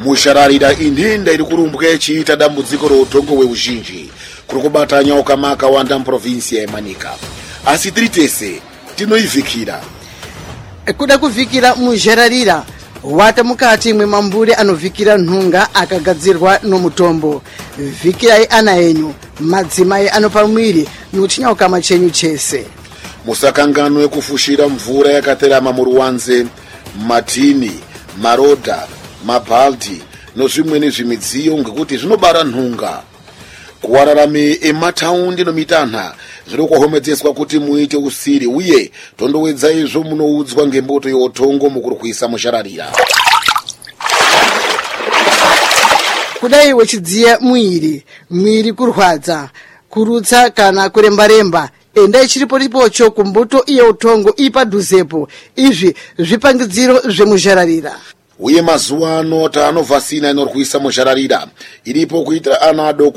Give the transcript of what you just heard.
Mushararira inhenda iri kurumbwa ichiita dambudziko routongo hweuzhinji kuri kubata nyaukama akawanda muprovinsi yeManika. Asi tiri tese tinoivhikira. Kuda kuvhikira muzhararira wata mukati mwemambure anovhikira nhunga akagadzirwa nomutombo. Vhikirai ana enyu, madzimai anopa mwiri nokuti nyaukama chenyu chese. Musakanganwe kufushira mvura yakaterama muruwanze, matini, marodha, mabhaldi nozvimweni zvimidziyo ngekuti zvinobara nhunga. Kuwararame emataundi nomitanha zviri kuhomedzeswa kuti muite usiri uye tondowedza izvo munoudzwa ngemboto youtongo mukurwisa mushararira. Kudai wechidziya mwiri kurwadza, kurutsa kana kuremba-remba, endai chiripo-ripocho kumbuto yeutongo ipadhuzepo. Izvi zvipangidziro zvemuzhararira. Uye mazuva ano taanobva sina inorwisa mushararira iripo kuitira ana adoko